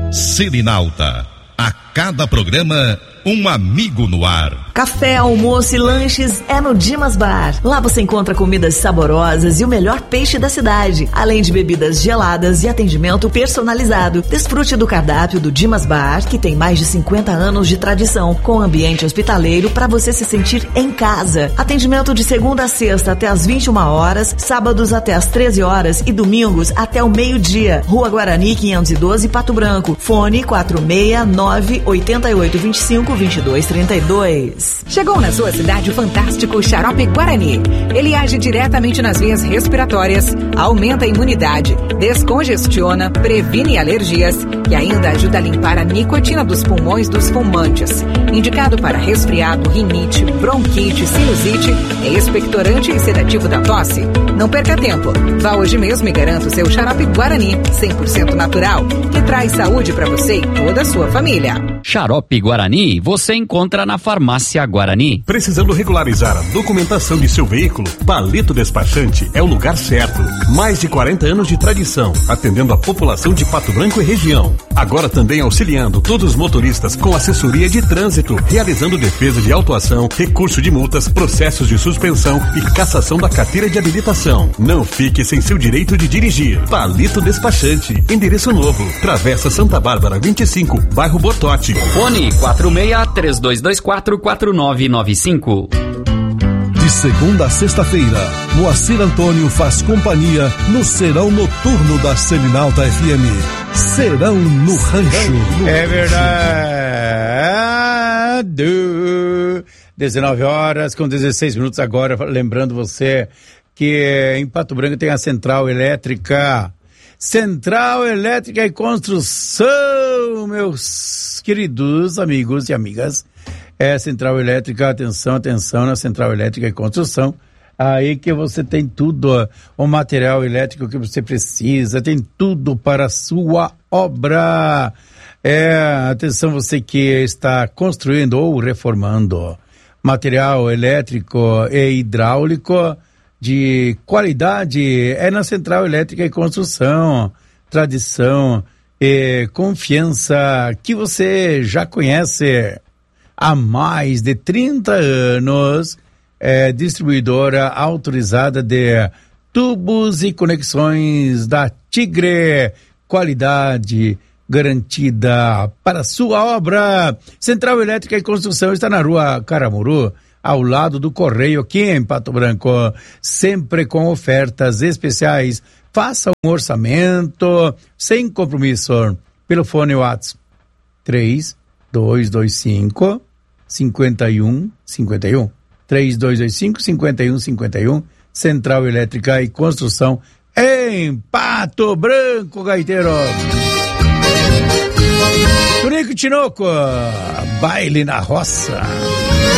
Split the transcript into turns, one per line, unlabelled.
Selinalta, a cada programa, um amigo no ar.
Café, almoço e lanches é no Dimas Bar. Lá você encontra comidas saborosas e o melhor peixe da cidade, além de bebidas geladas e atendimento personalizado. Desfrute do cardápio do Dimas Bar, que tem mais de 50 anos de tradição, com ambiente hospitaleiro para você se sentir em casa. Atendimento de segunda a sexta até às 21 horas, sábados até às 13 horas e domingos até o meio-dia. Rua Guarani 512, Pato Branco. Fone 469-8825-2232.
Chegou na sua cidade o fantástico Xarope Guarani. Ele age diretamente nas vias respiratórias, aumenta a imunidade, descongestiona, previne alergias e ainda ajuda a limpar a nicotina dos pulmões dos fumantes. Indicado para resfriado, rinite, bronquite, sinusite, é expectorante e sedativo da tosse. Não perca tempo. Vá hoje mesmo e garanta o seu Xarope Guarani, 100% natural, que traz saúde para você e toda a sua família.
Xarope Guarani você encontra na Farmácia Guarani.
Precisando regularizar a documentação de seu veículo? Palito Despachante é o lugar certo. Mais de 40 anos de tradição, atendendo a população de Pato Branco e região. Agora também auxiliando todos os motoristas com assessoria de trânsito, realizando defesa de autuação, recurso de multas, processos de suspensão e cassação da carteira de habilitação. Não fique sem seu direito de dirigir. Palito Despachante, endereço novo, Travessa Santa Bárbara 25, bairro Bortote.
Fone 46-3224-4995.
De segunda a sexta-feira, Moacir Antônio faz companhia no Serão Noturno da Selinalta FM. Serão no Rancho.
É verdade. 19 horas com 16 minutos agora. Lembrando você que em Pato Branco tem a Central Elétrica. Central Elétrica e Construção, meus queridos amigos e amigas. É Central Elétrica, atenção na Central Elétrica e Construção. Aí que você tem tudo, o material elétrico que você precisa, tem tudo para a sua obra. Atenção você que está construindo ou reformando. Material elétrico e hidráulico de qualidade é na Central Elétrica e Construção. Tradição e confiança que você já conhece há mais de 30 anos. É distribuidora autorizada de tubos e conexões da Tigre. Qualidade garantida para sua obra. Central Elétrica e Construção está na Rua Caramuru, ao lado do Correio, aqui em Pato Branco, sempre com ofertas especiais. Faça um orçamento sem compromisso pelo fone WhatsApp 3225 5151 3225 5151. Central Elétrica e Construção em Pato Branco, gaiteiro. Turico Tinoco, baile na roça.